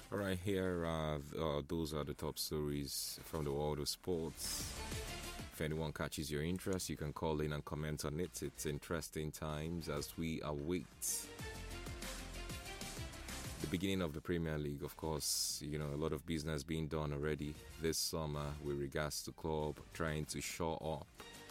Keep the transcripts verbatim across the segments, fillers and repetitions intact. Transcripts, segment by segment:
All right, here uh, uh, those are the top stories from the world of sports. If anyone catches your interest, you can call in and comment on it. It's interesting times as we await the beginning of the Premier League. Of course, you know, a lot of business being done already this summer with regards to club trying to shore up.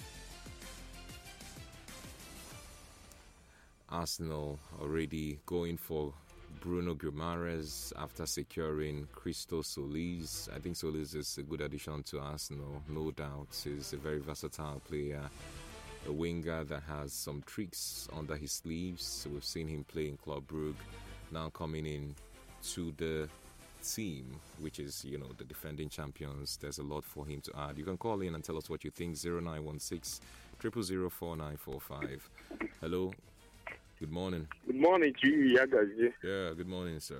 Arsenal already going for Bruno Guimaraes after securing Christo Solis. I think Solis is a good addition to Arsenal, no doubt. He's a very versatile player, a winger that has some tricks under his sleeves. So we've seen him play in Club Brugge, now coming in to the team, which is, you know, the defending champions. There's a lot for him to add. You can call in and tell us what you think. zero nine one six, zero zero zero, four nine four five. Hello. Good morning. Good morning to you, Yagazi. Yeah, good morning, sir.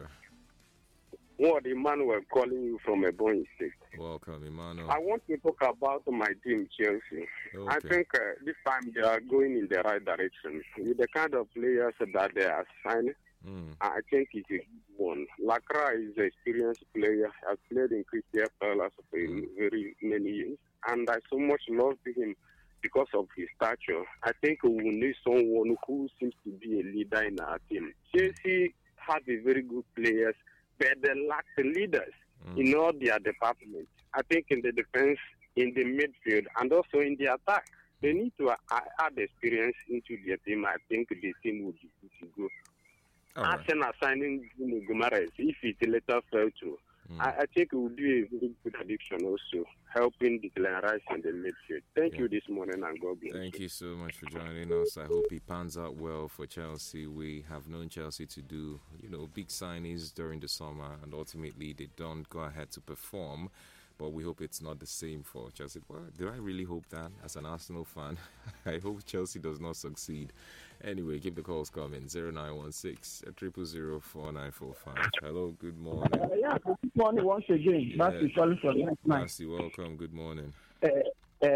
What Emmanuel calling you from Ebonyi State. Welcome, Emmanuel. I want to talk about my team, Chelsea. Okay. I think uh, this time they are going in the right direction. With the kind of players that they are signing, Mm. I think it's a good one. Lacra is an experienced player. Has played in Crystal Palace for Mm. very many years. And I so much love him because of his stature. I think we need someone who seems to be a leader in our team. Chelsea has a very good players, but they lack the leaders Mm. in all their departments. I think in the defense, in the midfield, and also in the attack. They need to uh, add experience into their team. I think the team will be good to go. All right. Arsenal signing Bruno Guimaraes, if it later fell through, Mm. I, I think it will be a very good addition also, helping Declan Rice in the midfield. Thank Yeah. you this morning and God bless. Thank you so much for joining us. I hope it pans out well for Chelsea. We have known Chelsea to do, you know, big signings during the summer, and ultimately they don't go ahead to perform. But we hope it's not the same for Chelsea. Well, do I really hope that as an Arsenal fan? I hope Chelsea does not succeed. Anyway, keep the calls coming. zero nine one six, zero zero zero, four nine four five. Hello, good morning. Uh, yeah, good morning once again. Yeah. Matthew calling from next night. Mercy, welcome. Good morning. Uh, uh,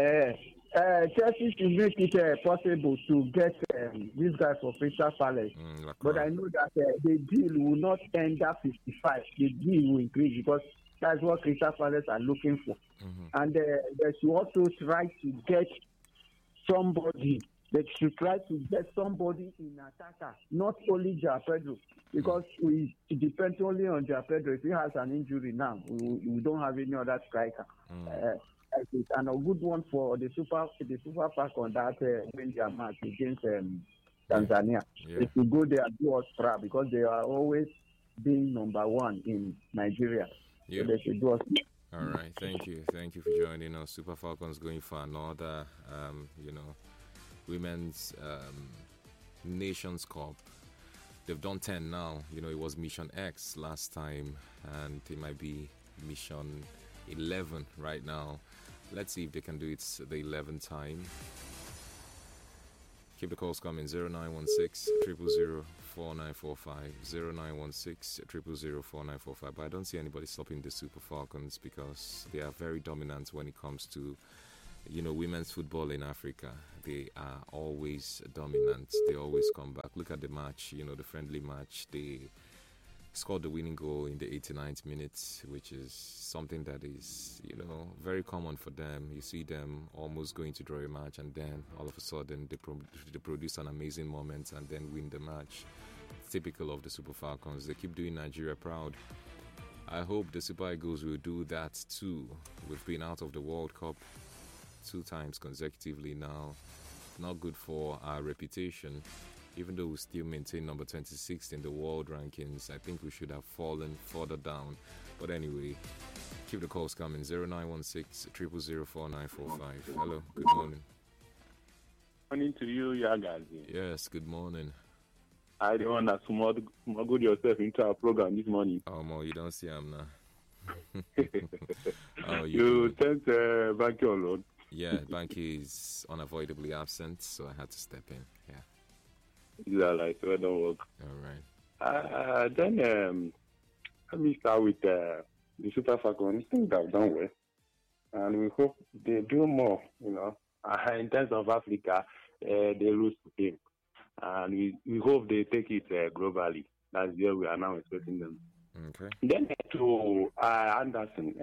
uh, Chelsea should make it uh, possible to get um, these guys for Crystal Palace. Mm, Lacroix. But I know that uh, the deal will not end at fifty-five. The deal will increase because that's what Crystal Palace are looking for. Mhm. And uh, they should also try to get somebody. They should try to get somebody in attacker, not only Joao Pedro, because we it depends only on Joao Pedro. If he has an injury now, we, we don't have any other striker. Mm. Uh, it's and a good one for the super the super pack on that uh, win their match against um, Tanzania. Yeah. If we go there and do us proud because they are always being number one in Nigeria. Yeah. So they should do us. All right, thank you, thank you for joining us. Super Falcons going for another, um, you know, women's um, Nations Cup. They've done ten now. You know, it was Mission X last time, and it might be Mission eleven right now. Let's see if they can do it the eleventh time. Keep the calls coming. zero nine one six, zero zero zero, four nine four five. zero nine one six, zero zero zero, four nine four five. But I don't see anybody stopping the Super Falcons because they are very dominant when it comes to, you know, women's football in Africa. They are always dominant. They always come back. Look at the match, you know, the friendly match. They scored the winning goal in the eighty-ninth minute, which is something that is, you know, very common for them. You see them almost going to draw a match, and then all of a sudden they, pro- they produce an amazing moment and then win the match. It's typical of the Super Falcons. They keep doing Nigeria proud. I hope the Super Eagles will do that too. We've been out of the World Cup two times consecutively now. Not good for our reputation. Even though we still maintain number twenty-six in the world rankings, I think we should have fallen further down. But anyway, keep the calls coming. zero nine one six, zero zero zero, four nine four five. Hello, good morning. Morning to you, Yagazi. Yes, good morning. I don't want to smuggle smuggle yourself into our program this morning. Oh, Mo, you don't see him now. Oh, you, You sent uh, Banky on loan. yeah, Banky is unavoidably absent, so I had to step in. Yeah, Is that like, so it don't work. all right. Uh, then um, let me start with uh, the Super Falcons. I think they've done well. And we hope they do more, you know. Uh, in terms of Africa, uh, they lose to him. And we, we hope they take it uh, globally. That's where we are now expecting them. Okay. Then to uh, Anderson,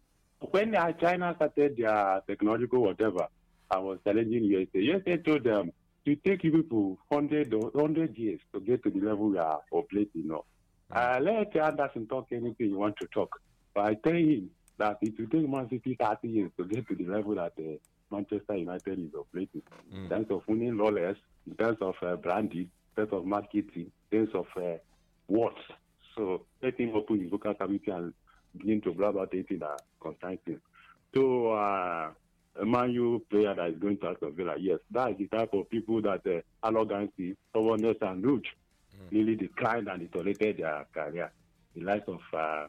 when uh, China started their technological whatever, I was challenging U S A. U S A told them to take you people one hundred, one hundred years to get to the level we are operating now. Mm. Uh, let Anderson talk anything you want to talk. But I tell him that it will take Man City thirty years to get to the level that uh, Manchester United is operating. Mm. In terms of winning lawless, in terms of uh, branding, in terms of marketing, in terms of uh, what. So let him open his vocal cavity and begin to blab about anything that concerns him. So uh, a Man U player that is going to Aston Villa, yes, that is the type of people that uh, arrogancy, stubbornness, and root mm. really declined and tolerated their career. The likes of uh,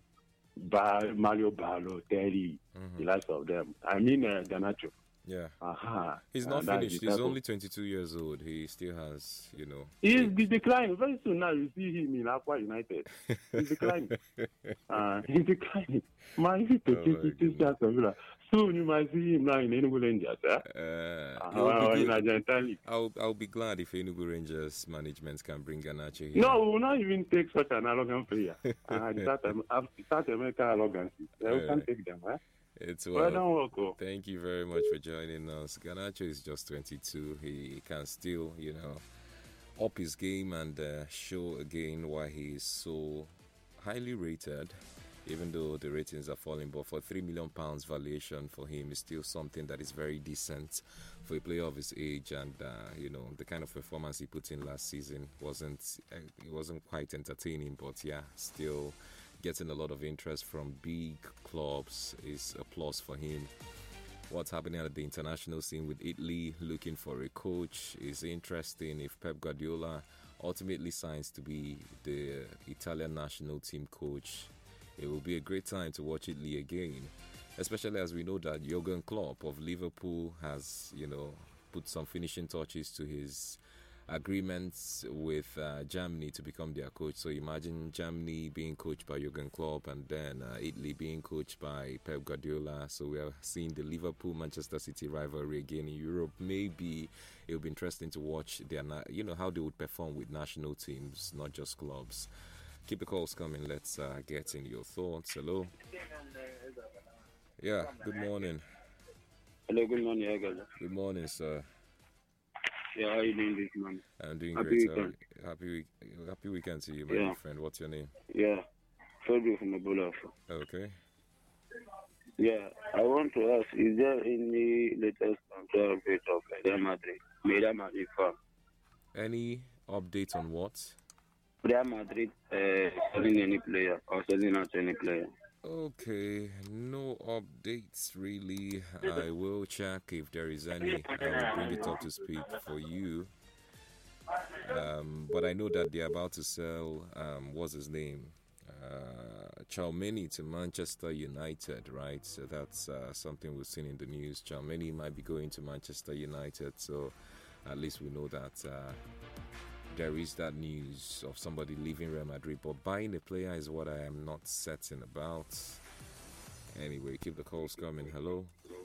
Bar- Mario Balotelli, mm-hmm. the likes of them. I mean, uh, Garnacho. Yeah. Uh-huh. He's not uh, finished. He's only twenty-two years old. He still has, you know. He's declining. Very soon now, you see him in Aqua United. He's declining. uh, he's declining. Man, he's twenty-two years old. Soon you might see him now in Enugu Rangers. Eh? Uh, uh, in Argentina. I'll, I'll be glad if Enugu Rangers management can bring Garnacho here. No, we will not even take such an arrogant player. uh, South, South America arrogance. Uh, we can't take them. Eh? It's well. well oh. Thank you very much for joining us. Garnacho is just twenty-two. He can still, you know, up his game and uh, show again why he is so highly rated, even though the ratings are falling. But for three million pounds valuation for him is still something that is very decent for a player of his age. And uh, you know, the kind of performance he put in last season wasn't uh, it wasn't quite entertaining, but yeah, still. Getting a lot of interest from big clubs is a plus for him. What's happening at the international scene with Italy looking for a coach is interesting. If Pep Guardiola ultimately signs to be the Italian national team coach, it will be a great time to watch Italy again, especially as we know that Jurgen Klopp of Liverpool has, you know, put some finishing touches to his agreements with uh, Germany to become their coach. So imagine Germany being coached by Jurgen Klopp and then uh, Italy being coached by Pep Guardiola. So we are seeing the Liverpool-Manchester City rivalry again in Europe. Maybe it will be interesting to watch their, you know, how they would perform with national teams, not just clubs. Keep the calls coming. Let's uh, get in your thoughts. Hello. Yeah. Good morning. Hello. Good morning, guys. Good morning, sir. Yeah, how are you doing this morning? I'm doing happy great. Weekend. Uh, happy week, happy weekend to you, my yeah. friend. What's your name? Yeah, Frederick from Ebola. Okay. Yeah, I want to ask: is there any latest update of Real Madrid? Real Madrid fan. Any update on what? Real Madrid uh, selling any player or selling out any player? Okay, no updates really. I will check if there is any. I will bring it up to speed for you. Um, but I know that they're about to sell, um, what's his name? Uh, Tchouaméni to Manchester United, right? So that's uh, something we've seen in the news. Tchouaméni might be going to Manchester United, so at least we know that uh, there is that news of somebody leaving Real Madrid, but buying a player is what I am not certain about. Anyway, keep the calls coming. Hello.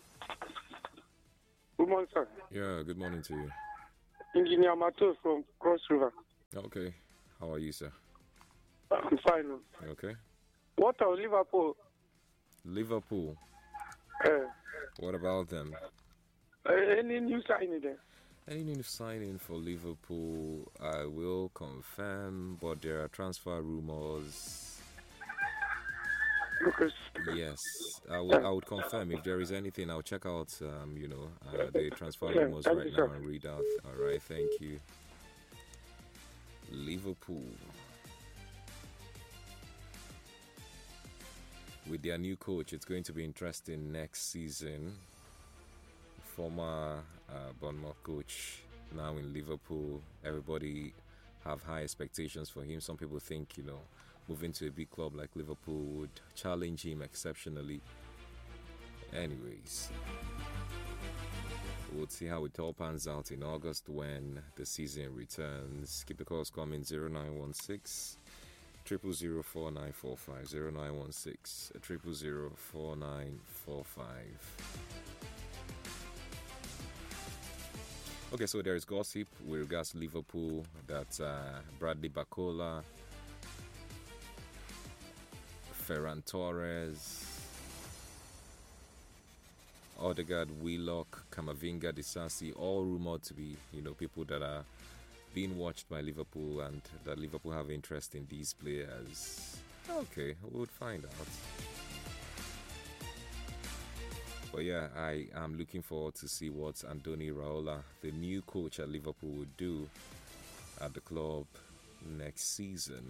Good morning, sir. Yeah, good morning to you. Engineer Matos from Cross River. Okay. How are you, sir? I'm fine. Okay. What about Liverpool? Liverpool? Uh, what about them? Uh, any new signing there? Any new signing for Liverpool, I will confirm, but there are transfer rumors. Okay. Yes, I will. I would confirm if there is anything. I'll check out, um, you know, uh, the transfer rumors right now and read out. All right, thank you. Liverpool, with their new coach, it's going to be interesting next season. Former uh, Bournemouth coach, now in Liverpool. Everybody have high expectations for him. Some people think, you know, moving to a big club like Liverpool would challenge him exceptionally. Anyways, we'll see how it all pans out in August when the season returns. Keep the calls coming. Zero nine one six triple zero four nine four five. Zero nine one six triple zero four nine four five. Okay, so there is gossip with regards to Liverpool that uh, Bradley Barcola Ferran Torres, Odegaard, Willock, Camavinga, Disasi, all rumored to be, you know, people that are being watched by Liverpool and that Liverpool have interest in these players. Okay, we would find out. But yeah, I am looking forward to see what Andoni Raiola, the new coach at Liverpool, would do at the club next season.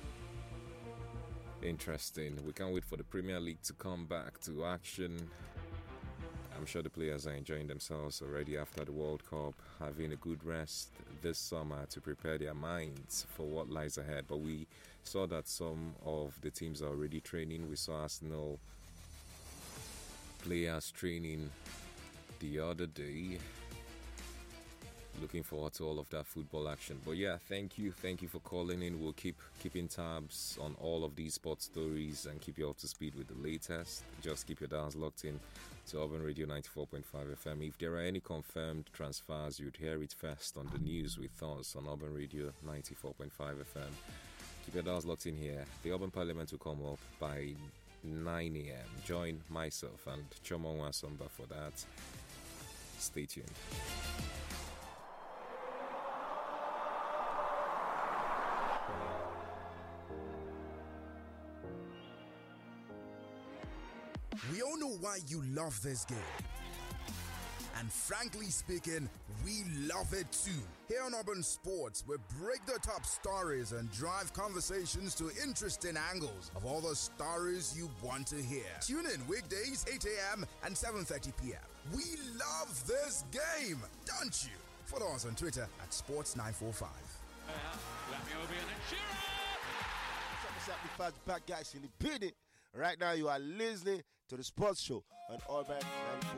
Interesting. We can't wait for the Premier League to come back to action. I'm sure the players are enjoying themselves already after the World Cup, having a good rest this summer to prepare their minds for what lies ahead. But we saw that some of the teams are already training. We saw Arsenal players training the other day. Looking forward to all of that football action. But yeah, thank you. Thank you for calling in. We'll keep keeping tabs on all of these sports stories and keep you up to speed with the latest. Just keep your dials locked in to Urban Radio ninety-four point five F M. If there are any confirmed transfers, you'd hear it first on the news with us on Urban Radio ninety-four point five F M. Keep your dials locked in here. The Urban Parliament will come up by nine a.m. Join myself and Chomon Wasamba for that. Stay tuned. We all know why you love this game. And frankly speaking, we love it too. Here on Urban Sports, we break the top stories and drive conversations to interesting angles of all the stories you want to hear. Tune in weekdays, eight a.m. and seven thirty p.m. We love this game, don't you? Follow us on Twitter at sports nine four five. What's up, fans? Back actually beat it. Right now, you are listening to the sports show on Urban ninety-four